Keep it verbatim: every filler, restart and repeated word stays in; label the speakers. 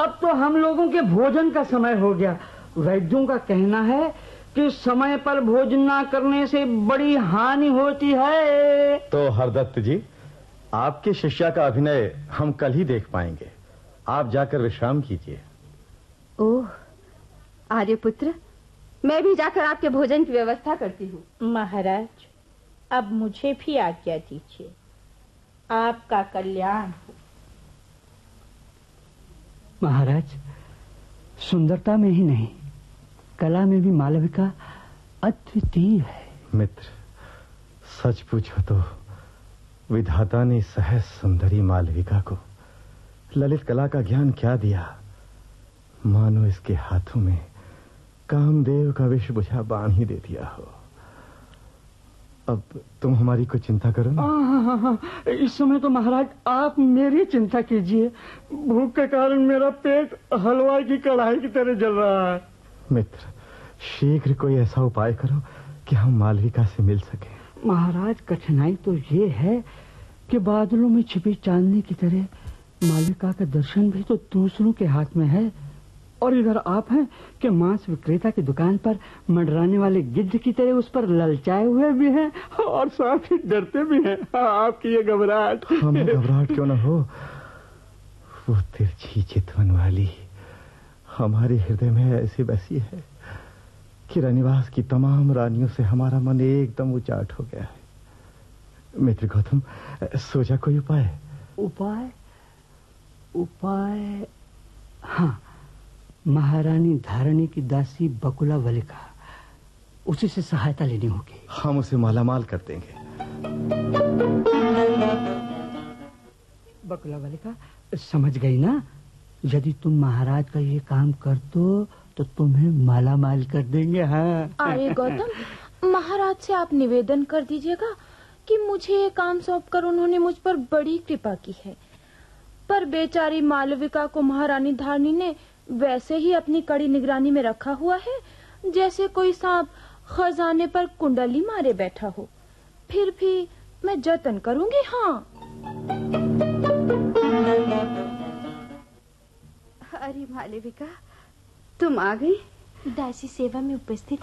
Speaker 1: अब तो हम लोगों के भोजन का समय हो गया। वैद्यों का कहना है कि समय पर भोजन ना करने से बड़ी हानि होती है।
Speaker 2: तो हरदत्त जी, आपके शिष्या का अभिनय हम कल ही देख पाएंगे। आप जाकर विश्राम कीजिए।
Speaker 3: ओह आर्यपुत्र, मैं भी जाकर आपके भोजन की व्यवस्था करती हूँ।
Speaker 4: महाराज, अब मुझे भी आज्ञा दीजिए। आपका कल्याण हो।
Speaker 1: महाराज, सुंदरता में ही नहीं, कला में भी मालविका अद्वितीय है।
Speaker 2: मित्र, सच पूछो तो विधाता ने सहज सुंदरी मालविका को ललित कला का ज्ञान क्या दिया। मानो इसके हाथों में कामदेव का विष बुझा बाण ही दे दिया हो। अब तुम हमारी कोई चिंता करो ना।
Speaker 1: हाँ हाँ हाँ, इस समय तो महाराज आप मेरी चिंता कीजिए। भूख के कारण मेरा पेट हलवाई की कढ़ाई की तरह जल रहा है।
Speaker 2: मित्र, शीघ्र कोई ऐसा उपाय करो कि हम मालविका से मिल सके।
Speaker 1: महाराज, कठिनाई तो ये है कि बादलों में छिपी चांदनी की तरह मालविका का दर्शन भी तो दूसरों के हाथ में है, और इधर आप हैं कि मांस विक्रेता की दुकान पर मंडराने वाले गिद्ध की तरह उस पर ललचाए हुए भी हैं और साथ ही डरते भी हैं। आपकी ये घबराहट।
Speaker 2: हमें घबराहट क्यों न हो, वो तिरछी चितवन वाली हमारे हृदय में ऐसी बसी है कि रनिवास की तमाम रानियों से हमारा मन एकदम उचाट हो गया है। मित्र गौतम, सोचा कोई उपाय?
Speaker 1: उपाय उपाय हाँ, महारानी धारणी की दासी बकुला वलिका, उसी से सहायता लेनी होगी।
Speaker 2: हम उसे मालामाल कर देंगे।
Speaker 1: बकुला वलिका, समझ गई ना? यदि तुम महाराज का ये काम कर दो तो तुम्हें मालामाल कर देंगे। हाँ
Speaker 4: आर्य गौतम, महाराज से आप निवेदन कर दीजिएगा कि मुझे ये काम सौंपकर उन्होंने मुझ पर बड़ी कृपा की है, पर बेचारी मालविका को महारानी धारणी ने वैसे ही अपनी कड़ी निगरानी में रखा हुआ है जैसे कोई सांप खजाने पर कुंडली मारे बैठा हो। फिर भी मैं जतन करूंगी। हाँ।
Speaker 3: अरे मालविका, तुम आ गई?
Speaker 4: दासी सेवा में उपस्थित